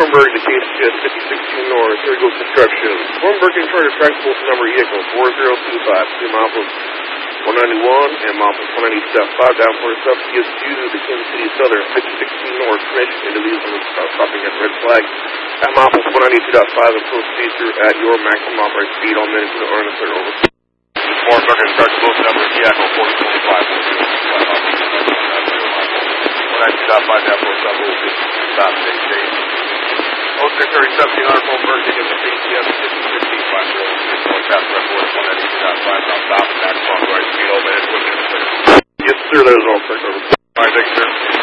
Warrenburg to KCS 5016 North, here goes construction. Warrenburg in charge of track postal number vehicle 4025, Indianapolis 191 and Indianapolis 190.5 down for a sub TS2 to Kansas City Southern 5016 North, French individual stopping at red flag. At Indianapolis 192.5 and proceed at your maximum operating speed on minutes to the earn third over. Warrenburg in charge of postal number vehicle 4025. 192.5 down for a sub will be stop state. 0630 1700 Warrenburg taking the KCS 5016 5 past record 192.5 on stop and maximum operating speed all minutes within the clear. Yes, sir, that is all correct over. All right, thank you, sir.